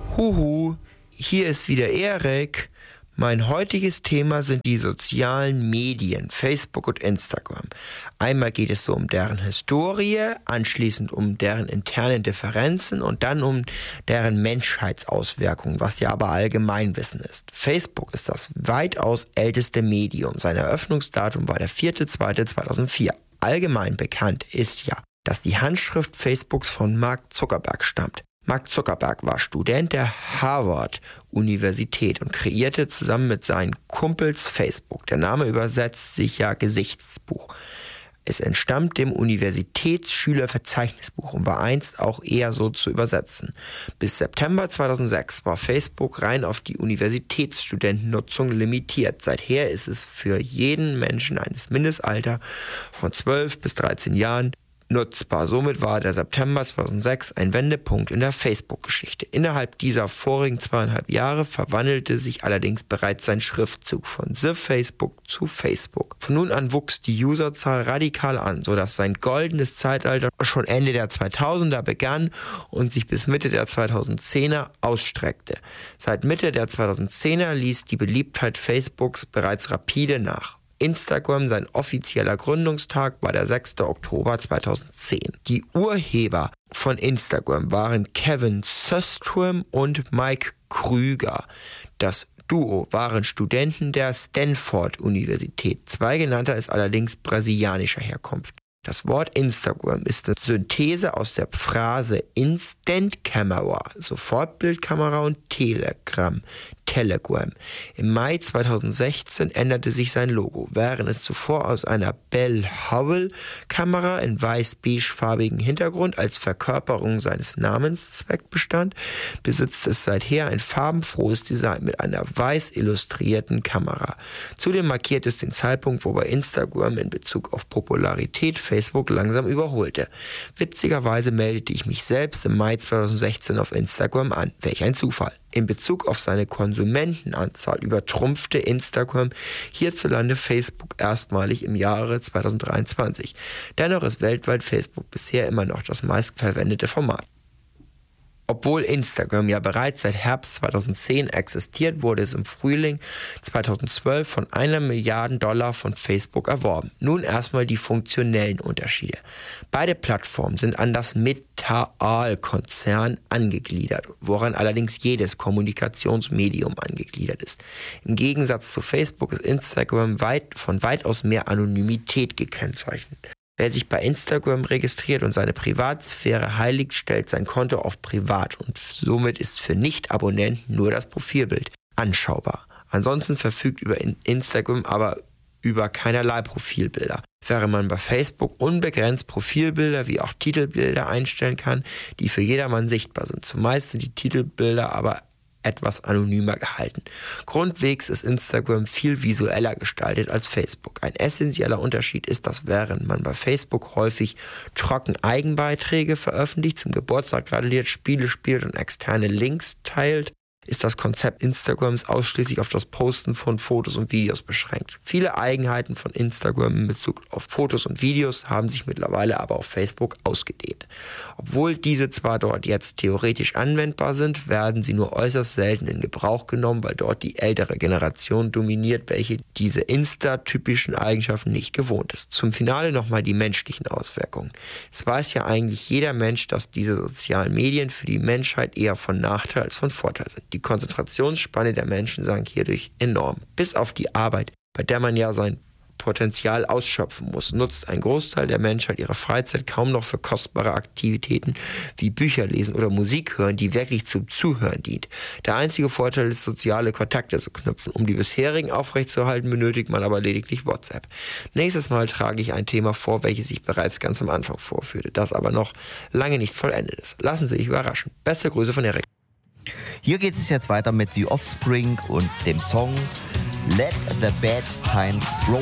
Huhu, hier ist wieder Erik. Mein heutiges Thema sind die sozialen Medien, Facebook und Instagram. Einmal geht es so um deren Historie, anschließend um deren internen Differenzen und dann um deren Menschheitsauswirkungen, was ja aber Allgemeinwissen ist. Facebook ist das weitaus älteste Medium. Sein Eröffnungsdatum war der 4.2.2004. Allgemein bekannt ist ja, dass die Handschrift Facebooks von Mark Zuckerberg stammt. Mark Zuckerberg war Student der Harvard-Universität und kreierte zusammen mit seinen Kumpels Facebook. Der Name übersetzt sich ja Gesichtsbuch. Es entstammt dem Universitätsschülerverzeichnisbuch und war einst auch eher so zu übersetzen. Bis September 2006 war Facebook rein auf die Universitätsstudentennutzung limitiert. Seither ist es für jeden Menschen eines Mindestalters von 12 bis 13 Jahren nutzbar. Somit war der September 2006 ein Wendepunkt in der Facebook-Geschichte. Innerhalb dieser vorigen 2,5 Jahre verwandelte sich allerdings bereits sein Schriftzug von The Facebook zu Facebook. Von nun an wuchs die Userzahl radikal an, sodass sein goldenes Zeitalter schon Ende der 2000er begann und sich bis Mitte der 2010er ausstreckte. Seit Mitte der 2010er ließ die Beliebtheit Facebooks bereits rapide nach. Instagram, sein offizieller Gründungstag war der 6. Oktober 2010. Die Urheber von Instagram waren Kevin Systrom und Mike Krüger. Das Duo waren Studenten der Stanford-Universität. Zwei genannter ist allerdings brasilianischer Herkunft. Das Wort Instagram ist eine Synthese aus der Phrase Instant Camera, Sofortbildkamera und Telegram. Im Mai 2016 änderte sich sein Logo. Während es zuvor aus einer Bell Howell-Kamera in weiß-beigefarbigen Hintergrund als Verkörperung seines Namenszwecks bestand, besitzt es seither ein farbenfrohes Design mit einer weiß illustrierten Kamera. Zudem markiert es den Zeitpunkt, wobei Instagram in Bezug auf Popularität Facebook langsam überholte. Witzigerweise meldete ich mich selbst im Mai 2016 auf Instagram an. Welch ein Zufall. In Bezug auf seine Konsumentenanzahl übertrumpfte Instagram hierzulande Facebook erstmalig im Jahre 2023. Dennoch ist weltweit Facebook bisher immer noch das meistverwendete Format. Obwohl Instagram ja bereits seit Herbst 2010 existiert, wurde es im Frühling 2012 von $1 Milliarde von Facebook erworben. Nun erstmal die funktionellen Unterschiede. Beide Plattformen sind an das Meta-Konzern angegliedert, woran allerdings jedes Kommunikationsmedium angegliedert ist. Im Gegensatz zu Facebook ist Instagram von weitaus mehr Anonymität gekennzeichnet. Wer sich bei Instagram registriert und seine Privatsphäre heiligt, stellt sein Konto auf privat und somit ist für Nicht-Abonnenten nur das Profilbild anschaubar. Ansonsten verfügt über Instagram aber über keinerlei Profilbilder. Während man bei Facebook unbegrenzt Profilbilder wie auch Titelbilder einstellen kann, die für jedermann sichtbar sind. Zumeist sind die Titelbilder aber etwas anonymer gehalten. Grundwegs ist Instagram viel visueller gestaltet als Facebook. Ein essentieller Unterschied ist, dass während man bei Facebook häufig trocken Eigenbeiträge veröffentlicht, zum Geburtstag gratuliert, Spiele spielt und externe Links teilt, ist das Konzept Instagrams ausschließlich auf das Posten von Fotos und Videos beschränkt. Viele Eigenheiten von Instagram in Bezug auf Fotos und Videos haben sich mittlerweile aber auf Facebook ausgedehnt. Obwohl diese zwar dort jetzt theoretisch anwendbar sind, werden sie nur äußerst selten in Gebrauch genommen, weil dort die ältere Generation dominiert, welche diese Insta-typischen Eigenschaften nicht gewohnt ist. Zum Finale nochmal die menschlichen Auswirkungen. Es weiß ja eigentlich jeder Mensch, dass diese sozialen Medien für die Menschheit eher von Nachteil als von Vorteil sind. Die Konzentrationsspanne der Menschen sank hierdurch enorm. Bis auf die Arbeit, bei der man ja sein Potenzial ausschöpfen muss, nutzt ein Großteil der Menschheit ihre Freizeit kaum noch für kostbare Aktivitäten wie Bücher lesen oder Musik hören, die wirklich zum Zuhören dient. Der einzige Vorteil ist, soziale Kontakte zu knüpfen. Um die bisherigen aufrechtzuerhalten, benötigt man aber lediglich WhatsApp. Nächstes Mal trage ich ein Thema vor, welches ich bereits ganz am Anfang vorführte, das aber noch lange nicht vollendet ist. Lassen Sie sich überraschen. Beste Grüße von Erik. Hier geht es jetzt weiter mit The Offspring und dem Song Let the Bad Times Roll.